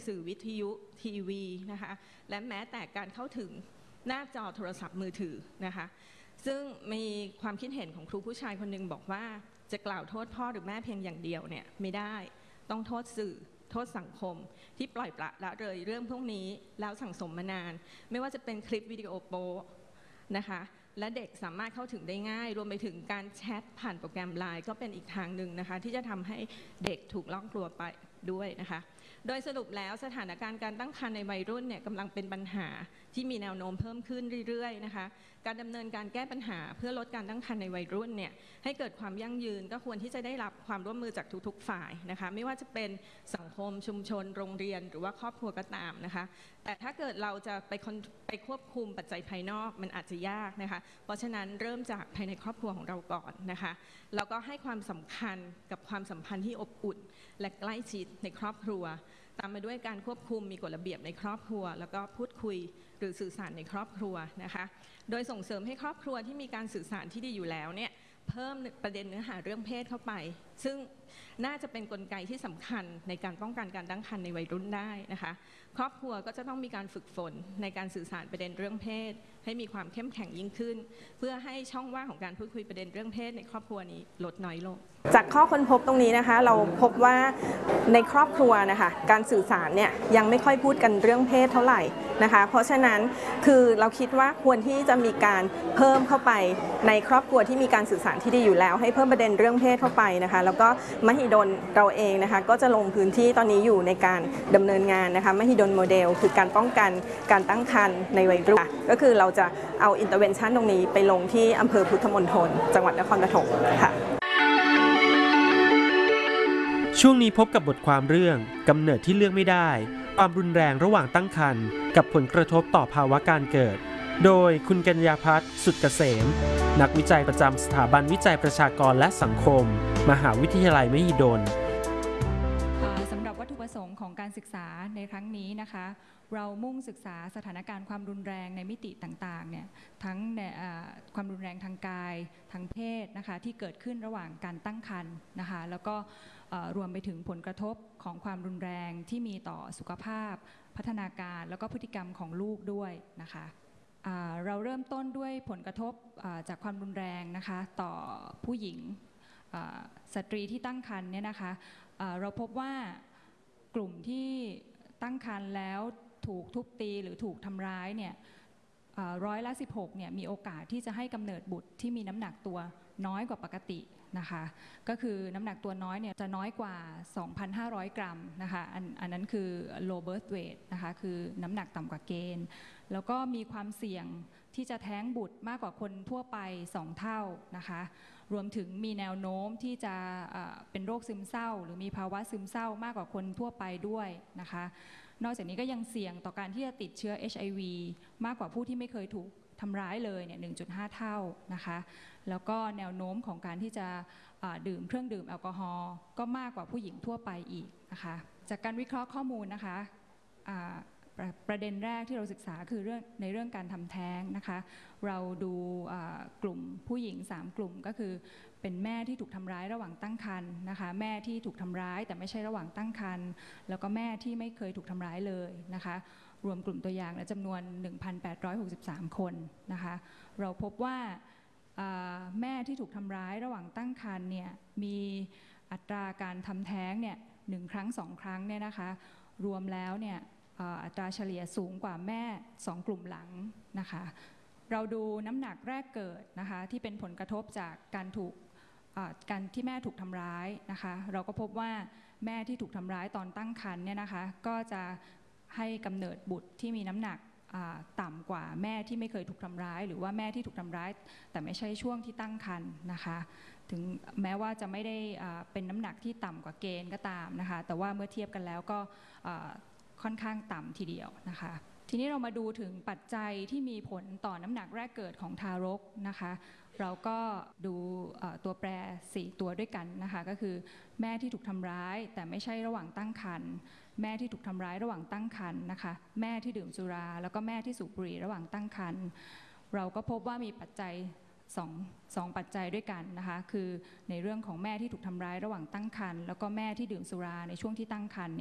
สื่อวิทยุทีวีนะคะและแม้แต่การเข้าถึงหน้าจอโทรศัพท์มือถือนะคะซึ่งมีความคิดเห็นของครูผู้ชายคนหนึ่งบอกว่าจะกล่าวโทษพ่อหรือแม่เพียงอย่างเดียวเนี่ยไม่ได้ต้องโทษสื่อโทษสังคมที่ปล่อยปละละเลยเรื่องพวกนี้แล้วสั่งสมมานานไม่ว่าจะเป็นคลิปวิดีโอโป๊นะคะและเด็กสามารถเข้าถึงได้ง่ายรวมไปถึงการแชทผ่านโปรแกรม LINE ก็เป็นอีกทางหนึ่งนะคะที่จะทำให้เด็กถูกล่อลวงไปด้วยนะคะโดยสรุปแล้วสถานการณ์การตั้งครรภ์ในวัยรุ่นเนี่ยกำลังเป็นปัญหาที่มีแนวโน้มเพิ่มขึ้นเรื่อยๆนะคะการดำเนินการแก้ปัญหาเพื่อลดการตั้งครรภ์ในวัยรุ่นเนี่ยให้เกิดความยั่งยืนก็ควรที่จะได้รับความร่วมมือจากทุกๆฝ่ายนะคะไม่ว่าจะเป็นสังคมชุมชนโรงเรียนหรือว่าครอบครัวก็ตามนะคะแต่ถ้าเกิดเราจะไปควบคุมปัจจัยภายนอกมันอาจจะยากนะคะเพราะฉะนั้นเริ่มจากภายในครอบครัวของเราก่อนนะคะแล้วก็ให้ความสำคัญกับความสัมพันธ์ที่อบอุ่นและใกล้ชิดในครอบครัวตามมาด้วยการควบคุมมีกฎระเบียบในครอบครัวแล้วก็พูดคุยหรือสื่อสารในครอบครัวนะคะโดยส่งเสริมให้ครอบครัวที่มีการสื่อสารที่ดีอยู่แล้วเนี่ยเพิ่มประเด็นเนื้อหาเรื่องเพศเข้าไปซึ่งน่าจะเป็นกลไกที่สำคัญในการป้องกันการตั้งครรภ์ในวัยรุ่นได้นะคะครอบครัวก็จะต้องมีการฝึกฝนในการสื่อสารประเด็นเรื่องเพศให้มีความเข้มแข็งยิ่งขึ้นเพื่อให้ช่องว่างของการพูดคุยประเด็นเรื่องเพศในครอบครัวนี้ลดน้อยลงจากข้อค้นพบตรงนี้นะคะเราพบว่าในครอบครัวนะคะการสื่อสารเนี่ยยังไม่ค่อยพูดกันเรื่องเพศเท่าไหร่นะคะเพราะฉะนั้นคือเราคิดว่าควรที่จะมีการเพิ่มเข้าไปในครอบครัวที่มีการสื่อสารที่ดีอยู่แล้วให้เพิ่มประเด็นเรื่องเพศเข้าไปนะคะแล้วก็มหิดลเราเองนะคะก็จะลงพื้นที่ตอนนี้อยู่ในการดำเนินงานนะคะมหิดลโมเดลคือการป้องกันการตั้งครรภ์ในวัยรุ่นก็คือเราจะเอาอินเตอร์เวนชั่นตรงนี้ไปลงที่อำเภอพุทธมณฑลจังหวัดนครปฐมค่ะช่วงนี้พบกับบทความเรื่องกำเนิดที่เลือกไม่ได้ความรุนแรงระหว่างตั้งครรภ์กับผลกระทบต่อภาวะการเกิดโดยคุณกัญญาภัทร สุดเกษมนักวิจัยประจำสถาบันวิจัยประชากรและสังคมมหาวิทยาลัยมหิดลสำหรับวัตถุประสงค์ของการศึกษาในครั้งนี้นะคะเรามุ่งศึกษาสถานการณ์ความรุนแรงในมิติต่างๆเนี่ยทั้งความรุนแรงทางกายทางเพศนะคะที่เกิดขึ้นระหว่างการตั้งครรภ์นะคะแล้วก็รวมไปถึงผลกระทบของความรุนแรงที่มีต่อสุขภาพพัฒนาการแล้วก็พฤติกรรมของลูกด้วยนะคะเราเริ่มต้นด้วยผลกระทบจากความรุนแรงนะคะต่อผู้หญิงสตรีที่ตั้งครรภ์เนี่ยนะคะเราพบว่ากลุ่มที่ตั้งครรภ์แล้วถูกทุบตีหรือถูกทำร้ายเนี่ย16%เนี่ยมีโอกาสที่จะให้กำเนิดบุตรที่มีน้ำหนักตัวน้อยกว่าปกตินะคะก็คือน้ำหนักตัวน้อยเนี่ยจะน้อยกว่า 2,500 กรัมนะคะอันนั้นคือ low birth weight นะคะคือน้ำหนักต่ำกว่าเกณฑ์แล้วก็มีความเสี่ยงที่จะแท้งบุตรมากกว่าคนทั่วไป2 เท่านะคะรวมถึงมีแนวโน้มที่จะเป็นโรคซึมเศร้าหรือมีภาวะซึมเศร้ามากกว่าคนทั่วไปด้วยนะคะนอกจากนี้ก็ยังเสี่ยงต่อการที่จะติดเชื้อ HIV มากกว่าผู้ที่ไม่เคยถูกทำร้ายเลยเนี่ย 1.5 เท่านะคะแล้วก็แนวโน้มของการที่จะดื่มเครื่องดื่มแอลกอฮอล์ก็มากกว่าผู้หญิงทั่วไปอีกนะคะจากการวิเคราะห์ข้อมูลนะคะประเด็นแรกที่เราศึกษาคือในเรื่องการทำแท้งนะคะเราดูกลุ่มผู้หญิง3 กลุ่มก็คือเป็นแม่ที่ถูกทำร้ายระหว่างตั้งครรภ์นะคะแม่ที่ถูกทำร้ายแต่ไม่ใช่ระหว่างตั้งครรภ์แล้วก็แม่ที่ไม่เคยถูกทำร้ายเลยนะคะรวมกลุ่มตัวอย่างและจำนวน 1,863 คนนะคะเราพบว่าแม่ที่ถูกทำร้ายระหว่างตั้งครรภ์เนี่ยมีอัตราการทำแท้งเนี่ย1 ครั้ง 2 ครั้งเนี่ยนะคะรวมแล้วเนี่ยอัตราเฉลี่ยสูงกว่าแม่2 กลุ่มหลังนะคะเราดูน้ำหนักแรกเกิดนะคะที่เป็นผลกระทบจากการที่แม่ถูกทำร้ายนะคะเราก็พบว่าแม่ที่ถูกทำร้ายตอนตั้งครรภ์เนี่ยนะคะก็จะให้กำเนิดบุตรที่มีน้ำหนักต่ำกว่าแม่ที่ไม่เคยถูกทำร้ายหรือว่าแม่ที่ถูกทำร้ายแต่ไม่ใช่ช่วงที่ตั้งครรภ์นะคะถึงแม้ว่าจะไม่ได้เป็นน้ำหนักที่ต่ำกว่าเกณฑ์ก็ตามนะคะแต่ว่าเมื่อเทียบกันแล้วก็ค่อนข้างต่ำทีเดียวนะคะทีนี้เรามาดูถึงปัจจัยที่มีผลต่อน้ำหนักแรกเกิดของทารกนะคะเราก็ดูตัวแปร4 ตัวด้วยกันนะคะก็คือแม่ที่ถูกทำร้ายแต่ไม่ใช่ระหว่างตั้งครรภ์แม่ที่ถูกทำร้ายระหว่างตั้งครรภ์นะคะแม่ที่ดื่มสุราแล้วก็แม่ที่สูบบุหรี่ระหว่างตั้งครรภ์เราก็พบว่ามีปัจจัยสองปัจจัยด้วยกันนะคะคือในเรื่องของแม่ที่ถูกทำร้ายระหว่างตั้งครรภ์แล้วก็แม่ที่ดื่มสุราในช่วงที่ตั้งครรภ์เนี่ย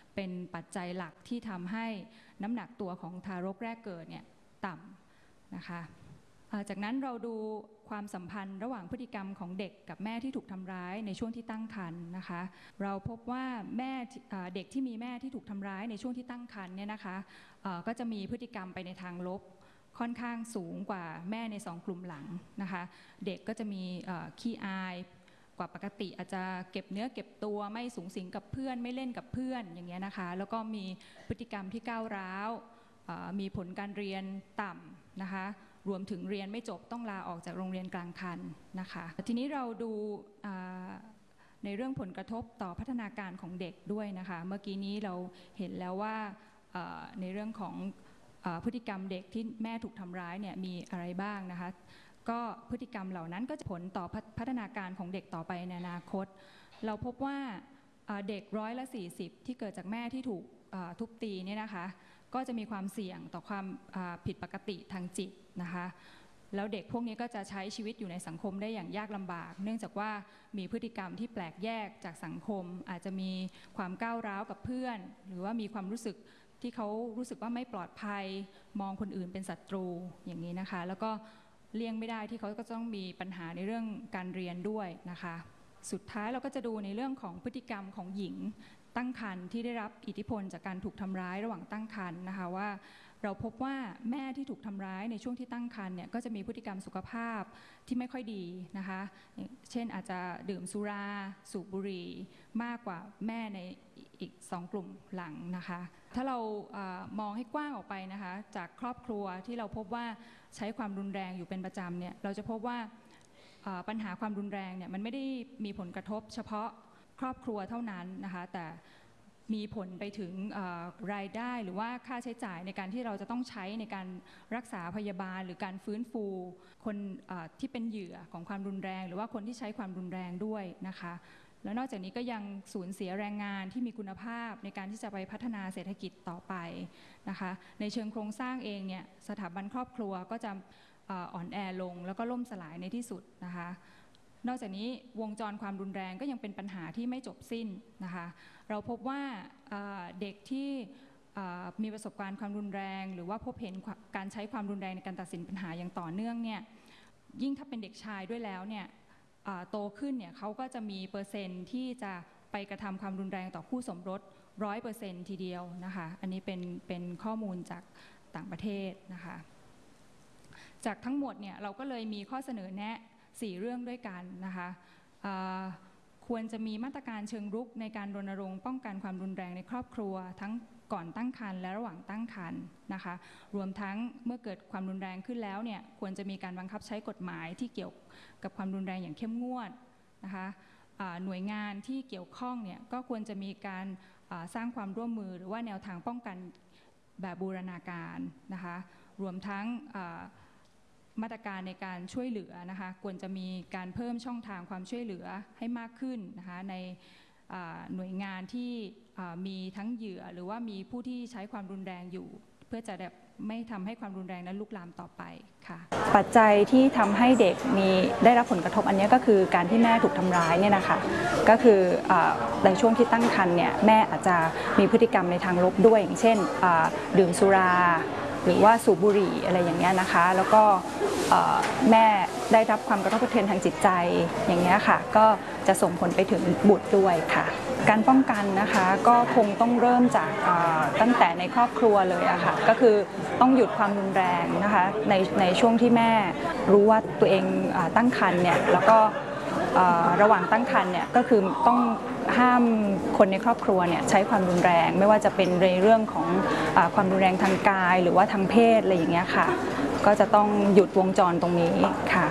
เป็นปัจจัยหลักที่ทำให้น้ำหนักตัวของทารกแรกเกิดเนี่ยต่ำนะคะจากนั้นเราดูความสัมพันธ์ระหว่างพฤติกรรมของเด็กกับแม่ที่ถูกทำร้ายในช่วงที่ตั้งครรภ์นะคะเราพบว่าเด็กที่มีแม่ที่ถูกทำร้ายในช่วงที่ตั้งครรภ์เนี่ยนะคะก็จะมีพฤติกรรมไปในทางลบค่อนข้างสูงกว่าแม่ใน2 กลุ่มหลังนะคะเด็กก็จะมีขี้อายกว่าปกติอาจจะเก็บเนื้อเก็บตัวไม่สูงสิงกับเพื่อนไม่เล่นกับเพื่อนอย่างเงี้ยนะคะแล้วก็มีพฤติกรรมที่ก้าวร้าวมีผลการเรียนต่ำนะคะรวมถึงเรียนไม่จบต้องลาออกจากโรงเรียนกลางคันนะคะทีนี้เราดูในเรื่องผลกระทบต่อพัฒนาการของเด็กด้วยนะคะเมื่อกี้นี้เราเห็นแล้วว่าในเรื่องของพฤติกรรมเด็กที่แม่ถูกทำร้ายเนี่ยมีอะไรบ้างนะคะก็พฤติกรรมเหล่านั้นก็จะผลต่อพัฒนาการของเด็กต่อไปในอนาคตเราพบว่าเด็ก40%ที่เกิดจากแม่ที่ถูกทุบตีเนี่ยนะคะก็จะมีความเสี่ยงต่อความผิดปกติทางจิตนะคะแล้วเด็กพวกนี้ก็จะใช้ชีวิตอยู่ในสังคมได้อย่างยากลำบากเนื่องจากว่ามีพฤติกรรมที่แปลกแยกจากสังคมอาจจะมีความก้าวร้าวกับเพื่อนหรือว่ามีความรู้สึกที่เขารู้สึกว่าไม่ปลอดภัยมองคนอื่นเป็นศัตรูอย่างนี้นะคะแล้วก็เลี่ยงไม่ได้ที่เขาก็ต้องมีปัญหาในเรื่องการเรียนด้วยนะคะสุดท้ายเราก็จะดูในเรื่องของพฤติกรรมของหญิงตั้งครรภ์ที่ได้รับอิทธิพลจากการถูกทำร้ายระหว่างตั้งครรภ์นะคะว่าเราพบว่าแม่ที่ถูกทำร้ายในช่วงที่ตั้งครรภ์เนี่ยก็จะมีพฤติกรรมสุขภาพที่ไม่ค่อยดีนะคะเช่นอาจจะดื่มสุราสูบบุหรี่มากกว่าแม่ในอีก2 กลุ่มหลังนะคะถ้าเรามองให้กว้างออกไปนะคะจากครอบครัวที่เราพบว่าใช้ความรุนแรงอยู่เป็นประจำเนี่ยเราจะพบว่าปัญหาความรุนแรงเนี่ยมันไม่ได้มีผลกระทบเฉพาะครอบครัวเท่านั้นนะคะแต่มีผลไปถึงรายได้หรือว่าค่าใช้จ่ายในการที่เราจะต้องใช้ในการรักษาพยาบาลหรือการฟื้นฟูคนที่เป็นเหยื่อของความรุนแรงหรือว่าคนที่ใช้ความรุนแรงด้วยนะคะแล้วนอกจากนี้ก็ยังสูญเสียแรงงานที่มีคุณภาพในการที่จะไปพัฒนาเศรษฐกิจต่อไปนะคะในเชิงโครงสร้างเองเนี่ยสถาบันครอบครัวก็จะอ่อนแอลงแล้วก็ล่มสลายในที่สุดนะคะนอกจากนี้วงจรความรุนแรงก็ยังเป็นปัญหาที่ไม่จบสิ้นนะคะเราพบว่าเด็กที่มีประสบการณ์ความรุนแรงหรือว่าพบเห็นการใช้ความรุนแรงในการตัดสินปัญหาอย่างต่อเนื่องเนี่ยยิ่งถ้าเป็นเด็กชายด้วยแล้วเนี่ยโตขึ้นเนี่ยเขาก็จะมีเปอร์เซ็นต์ที่จะไปกระทำความรุนแรงต่อคู่สมรส 100% ทีเดียวนะคะอันนี้เป็นข้อมูลจากต่างประเทศนะคะจากทั้งหมดเนี่ยเราก็เลยมีข้อเสนอแนะ4 เรื่องด้วยกันนะคะควรจะมีมาตรการเชิงรุกในการรณรงค์ป้องกันความรุนแรงในครอบครัวทั้งก่อนตั้งครรภ์และระหว่างตั้งครรภ์นะคะรวมทั้งเมื่อเกิดความรุนแรงขึ้นแล้วเนี่ยควรจะมีการบังคับใช้กฎหมายที่เกี่ยวกับความรุนแรงอย่างเข้มงวดนะคะหน่วยงานที่เกี่ยวข้องเนี่ยก็ควรจะมีการสร้างความร่วมมือหรือว่าแนวทางป้องกันแบบบูรณาการนะคะรวมทั้งมาตรการในการช่วยเหลือนะคะควรจะมีการเพิ่มช่องทางความช่วยเหลือให้มากขึ้นนะคะในหน่วยงานที่มีทั้งเหยื่อหรือว่ามีผู้ที่ใช้ความรุนแรงอยู่เพื่อจะไม่ทำให้ความรุนแรงนั้นลุกลามต่อไปค่ะปัจจัยที่ทำให้เด็กได้รับผลกระทบอันนี้ก็คือการที่แม่ถูกทำร้ายเนี่ยนะคะก็คือในช่วงที่ตั้งครรภ์เนี่ยแม่อาจจะมีพฤติกรรมในทางลบด้วยอย่างเช่นดื่มสุราหรือว่าสูบบุหรี่อะไรอย่างเงี้ยนะคะแล้วก็แม่ได้รับความกระทบกระเทือนทางจิตใจอย่างเงี้ยค่ะก็จะส่งผลไปถึงบุตรด้วยค่ะการป้องกันนะคะก็คงต้องเริ่มจากตั้งแต่ในครอบครัวเลยอะค่ะก็คือต้องหยุดความรุนแรงนะคะในช่วงที่แม่รู้ว่าตัวเองตั้งครรภ์เนี่ยแล้วก็ระหว่างตั้งครรภ์เนี่ยก็คือต้องห้ามคนในครอบครัวเนี่ยใช้ความรุนแรงไม่ว่าจะเป็นในเรื่องของความรุนแรงทางกายหรือว่าทางเพศอะไรอย่างเงี้ยค่ะก็จะต้องหยุดวงจรตรงนี้ค่ะ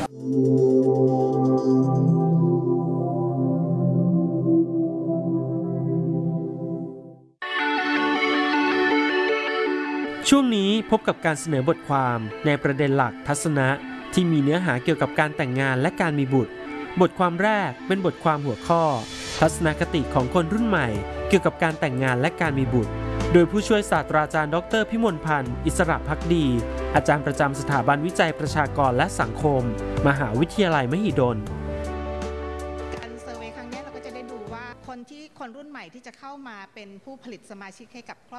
ช่วงนี้พบกับการเสนอบทความในประเด็นหลักทัศนะที่มีเนื้อหาเกี่ยวกับการแต่งงานและการมีบุตรบทความแรกเป็นบทความหัวข้อทัศนคติของคนรุ่นใหม่เกี่ยวกับการแต่งงานและการมีบุตรโดยผู้ช่วยศาสตราจารย์ดร.พิมลพันธ์อิสระภักดีอาจารย์ประจำสถาบันวิจัยประชากรและสังคมมหาวิทยาลัยมหิดลการเซอร์เวย์ครั้งนี้เราก็จะได้ดูว่าคนคนรุ่นใหม่ที่จะเข้ามาเป็นผู้ผลิตสมาชิกให้กับครอบ